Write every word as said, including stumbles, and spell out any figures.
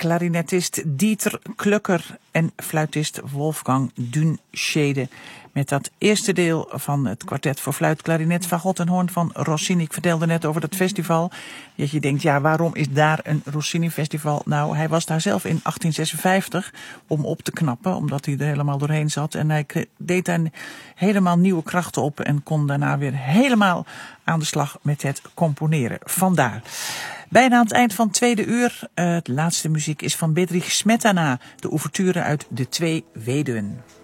klarinetist Dieter Klucker en fluitist Wolfgang Dünschede. Met dat eerste deel van het kwartet voor fluit, klarinet, fagot en hoorn van Rossini. Ik vertelde net over dat festival. Dat je denkt, ja, waarom is daar een Rossini-festival? Nou, hij was daar zelf in achttien zesenvijftig om op te knappen, omdat hij er helemaal doorheen zat. En hij deed daar helemaal nieuwe krachten op en kon daarna weer helemaal aan de slag met het componeren. Vandaar. Bijna aan het eind van het tweede uur. Uh, de laatste muziek is van Bedřich Smetana, de ouverture uit De Twee Weduwen.